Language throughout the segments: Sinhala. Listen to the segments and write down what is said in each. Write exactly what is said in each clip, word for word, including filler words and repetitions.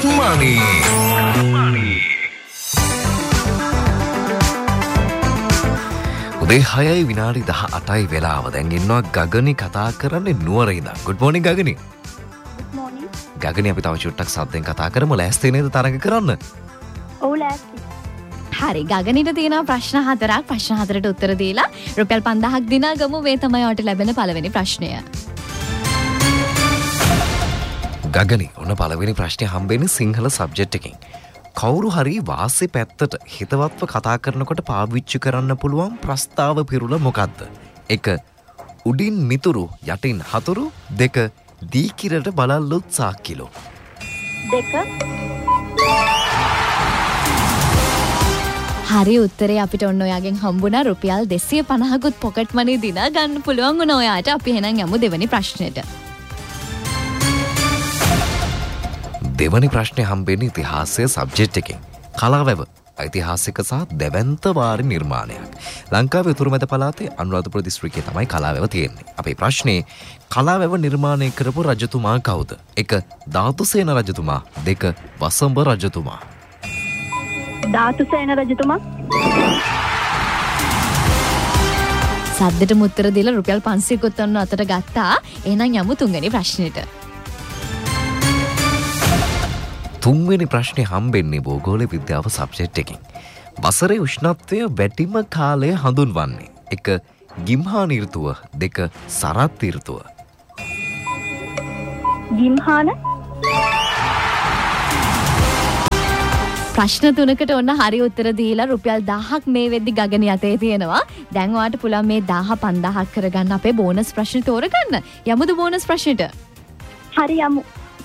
money. උදේ හයයි විනාඩි දහ අටයි වෙලාව. දැන් ඉන්නවා ගගනි කතා කරන්නේ නුවර ඉඳන්. good morning ගගනි. good morning. ගගනි අපි තව චුට්ටක් සද්දෙන් කතා කරමු. ලෑස්ති නේද තරඟ කරන්න? ඔව් ලෑස්ති. හරි ගගනිට තියෙනවා ප්‍රශ්න හතරක්. ප්‍රශ්න හතරට උත්තර දීලා රුපියල් පන්දාහක් දිනා ගමු. මේ තමයි ඔයාලට ලැබෙන පළවෙනි ප්‍රශ්නය. ගගනි ඔන්න පළවෙනි ප්‍රශ්නේ හම්බෙන්නේ සිංහල සබ්ජෙක්ට් එකකින්. කවුරු හරි වාසි පැත්තට හිතවත්ව කතා කරනකොට පාවිච්චි කරන්න පුළුවන් ප්‍රස්තාව පිරුල මොකක්ද? එක උඩින් මිතුරු යටින් හතුරු. දෙක දීකිරට බලල්ලුත් සාක්කිලෝ. දෙක. හරි උත්තරේ අපිට ඔන්න ඔයාගෙන් හම්බුණා රුපියල් දෙසිය පනහකුත් පොකට් මනි දිනා ගන්න පුළුවන් වුණා ඔයාට. අපි එහෙනම් යමු දෙවෙනි ප්‍රශ්නෙට. දෙවනි ප්‍රශ්නේ හම්බෙන්නේ ඉතිහාසය සබ්ජෙක්ට් එකෙන්. කලාවැව ඓතිහාසික සහ දැවැන්ත වාරි නිර්මාණයක්. ලංකාවේ උතුරු මැද පළාතේ අනුරාධපුර දිස්ත්‍රික්කයේ තමයි කලාවැව තියෙන්නේ. අපේ ප්‍රශ්නේ කලාවැව නිර්මාණය කරපු රජතුමා කවුද? එක ධාතුසේන රජතුමා. දෙක වසඹ රජතුමා. ධාතුසේන රජතුමා. සද්දට මුත්තර දීලා රුපියල් පන්සීයකුත් ඔන්න අතට ගත්තා. එහෙනම් යමු තුන්වෙනි ප්‍රශ්නෙට. තුන්වෙනි ප්‍රශ්නේ හම්බෙන්නේ භූගෝල විද්‍යාව සබ්ජෙක්ට් එකකින්. වසරේ උෂ්ණත්වය වැඩිම කාලය හඳුන්වන්නේ. එක ගිම්හාන ඍතුව. දෙක සරත් ඍතුව. ගිම්හාන. ප්‍රශ්න තුනකට ඔන්න හරි උත්තර දීලා රුපියල් දහයක් මේ වෙද්දි ගගන යතේ තියෙනවා. දැන් ඔයාට පුළුවන් මේ දහ පන්දාහක් කරගන්න අපේ බෝනස් ප්‍රශ්න තෝරගන්න. යමුද බෝනස් ප්‍රශ්නෙට? හරි යමු.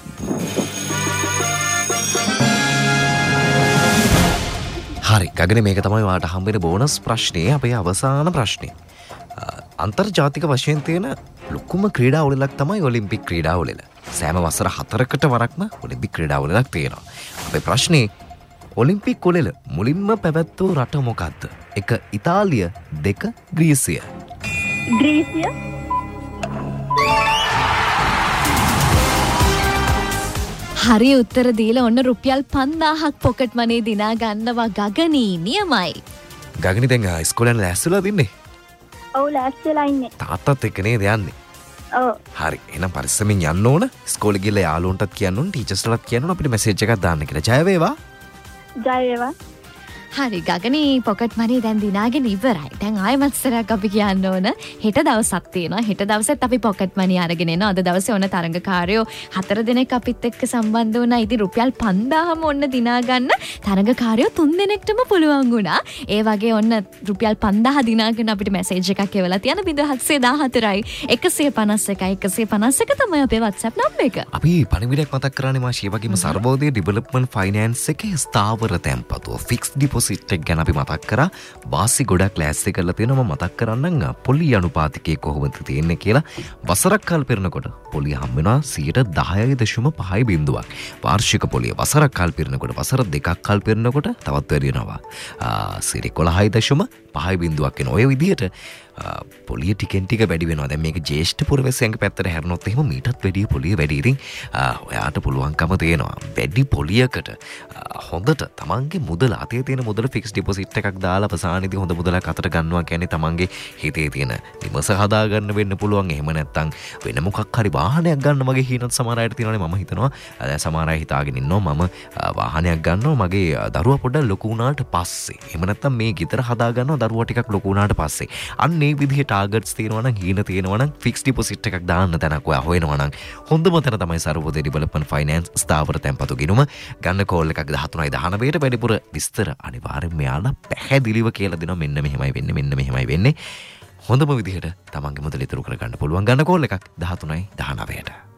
හරි ගගනේ මේක තමයි ඔයාට හම්බෙන බෝනස් ප්‍රශ්නේ. අපේ අවසාන ප්‍රශ්නේ. අන්තර්ජාතික වශයෙන් තියෙන ලොකුම ක්‍රීඩා උළෙලක් තමයි ඔලිම්පික් ක්‍රීඩා උළෙල. සෑම වසර හතරකට වරක්ම ඔලිම්පික් ක්‍රීඩා උළෙලක් තියෙනවා. අපේ ප්‍රශ්නේ ඔලිම්පික් උළෙල මුලින්ම පැවැත් වූ රට මොකක්ද? එක ඉතාලිය. දෙක ග්‍රීසිය. ග්‍රීසිය. හරි උත්තර දීලා ඔන්න රුපියල් පන්දාහක් පොකට් මනේ දිනා ගන්නවා ගගනී. නියමයි. ගගනි දැන් ඉස්කෝලෙන් ලෑස්තිලා තින්නේ? ඔව් ලෑස්තිලා ඉන්නේ. තාත්තත් එක්ක නේද යන්නේ? ඔව්. හරි එහෙනම් පරිස්සමින් යන්න ඕන. ඉස්කෝලේ ගිහලා යාළුවන්ටත් කියන්න ඕන, ටීචර්ස්ලටත් කියන්න ඕන අපිට මෙසේජ් එකක් දාන්න කියලා. ජය වේවා. ජය වේවා. හරි ගගනී පොකට් මනි දැන් දිනාගෙන ඉවරයි. දැන් ආයෙමත් සරයක් අපි කියන්න ඕන. හෙට දවසක් තියෙනවා. හෙට දවසෙත් අපි පොකට් මනි අරගෙන එනවා. අද දවසේ ඔන්න තරඟකාරයෝ හතර දෙනෙක් අපිත් එක්ක සම්බන්ධ වුණා. ඉතින් රුපියල් පන්දාහම ඔන්න දිනා ගන්න තරඟකාරයෝ තුන් දෙනෙක්ටම පුළුවන් වුණා. ඒ වගේ ඔන්න රුපියල් පන්දාහ දිනාගෙන අපිට මැසේජ් එකක් එවලා තියන බිඳුව හත්සිය දාහතරයි එකසිය පනස් එකයි එකසිය පනස් එක තමයි අපේ WhatsApp නම්බර එක. අපි පණිවිඩයක් මතක් කරන්නේ මාෂී වගේම සර්වෝදය ඩෙවලොප්මන්ට් ෆයිනෑන්ස් එකේ ස්ථාවර තැන්පතුව ෆික්ස් ඩිපොසිට් එක ගැන අපි මතක් කරා. වාසි ගොඩක් ලෑස්ති කරලා තියෙනවා. මම මතක් කරන්නම් පොලි අනුපාතිකයේ කොහොමද තියෙන්නේ කියලා. වසරක් කල් පෙරනකොට පොලිය හම් වෙනවා සියයට දහයයි දශම පහයි බිංදුවක්. වාර්ෂික පොලිය වසරක් කල් පෙරනකොට වසර දෙකක් කල් පෙරනකොට තවත් වැඩි වෙනවා. සියයට එකොළහයි දශම පහයි බිංදුවක් වෙන ඔය විදිහට පොලිය ටිකෙන් ටික වැඩි වෙනවා. දැන් මේක ජ්‍යෙෂ්ඨ පුරවැසියන්ගේ පැත්තට හැරුණොත් එහෙම මීටත් වැඩි පොලිය වැඩි. ඉතින් ඔයාට පුළුවන්කම තියෙනවා වැඩි පොලියකට හොඳට තමන්ගේ මුදල අතේ තියෙන මුදල ෆික්ස් ඩිපොසිට් එකක් දාලා අවසානයේදී හොඳ මුදලක් අතට ගන්නවා කියන්නේ තමන්ගේ හිතේ තියෙන නිවස හදා ගන්න වෙන්න පුළුවන්. එහෙම නැත්නම් වෙන මොකක් හරි වාහනයක් ගන්න මගේ හිතනත් සමහර අයට තියෙනවානේ. මම හිතනවා සමහර අය හිතාගෙන ඉන්නවා මම වාහනයක් ගන්නවා මගේ දරුවා පොඩ්ඩක් ලොකු වුණාට පස්සේ. එහෙම නැත්නම් මේ ගෙදර හදා ගන්නවා දරුවා ටිකක් ලොකු වුණාට පස්සේ. අන්න ඒ විදිහේ ටාගට්ස් තියෙනවා නම් හීන තියෙනවා නම් ෆික්ස් ඩිපොසිට් එකක් දාන්න තැනක් ඔයා හොයනවා නම් හොඳම තැන තමයි සර්වෝදය ඩෙවලොප්මන්ට් ෆයිනෑන්ස් ස්ථාවර තැන්පතු ගිණුම. ගන්න කෝල් එකක් දහතුනයි දහනවයට වැඩිපුර විස්තර අනිවාර්යෙන් මෙයාලා පැහැදිලිව කියලා දෙනවා. මෙන්න මෙහෙමයි වෙන්නේ මෙන්න මෙහෙමයි වෙන්නේ. හොඳම විදිහට තමන්ගේ මුදල ඉතුරු කරගන්න පුළුවන්. ගන්න කෝල් එකක් දහතුනයි දහනවයට.